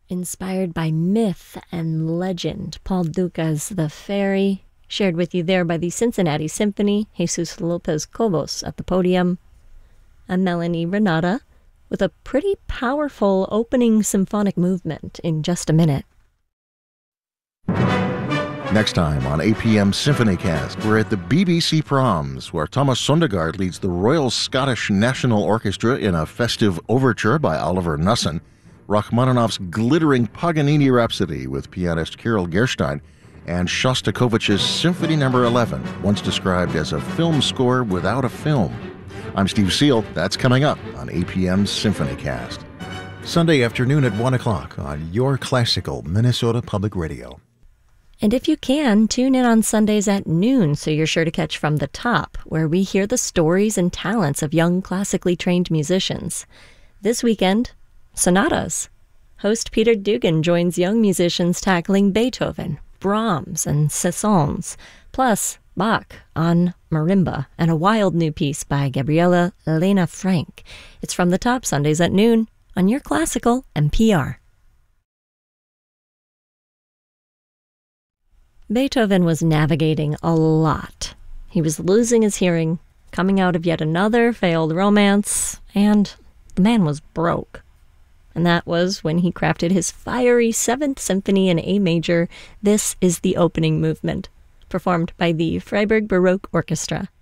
Inspired by myth and legend, Paul Dukas' The Fairy, shared with you there by the Cincinnati Symphony, Jesus Lopez Cobos at the podium, and Melanie Renata with a pretty powerful opening symphonic movement in just a minute. Next time on APM Symphonycast, we're at the BBC Proms, where Thomas Sondergaard leads the Royal Scottish National Orchestra in a festive overture by Oliver Nussin, Rachmaninoff's glittering Paganini Rhapsody with pianist Kirill Gerstein, and Shostakovich's Symphony No. 11, once described as a film score without a film. I'm Steve Seal. That's coming up on APM Symphonycast. Sunday afternoon at 1 o'clock on your classical Minnesota Public Radio. And if you can, tune in on Sundays at noon so you're sure to catch From the Top, where we hear the stories and talents of young classically trained musicians. This weekend, sonatas. Host Peter Dugan joins young musicians tackling Beethoven, Brahms, and Saint-Saëns, plus Bach on marimba, and a wild new piece by Gabriela Elena Frank. It's From the Top, Sundays at noon on your classical NPR. Beethoven was navigating a lot. He was losing his hearing, coming out of yet another failed romance, and the man was broke. And that was when he crafted his fiery 7th Symphony in A major. This is the opening movement, performed by the Freiburg Baroque Orchestra.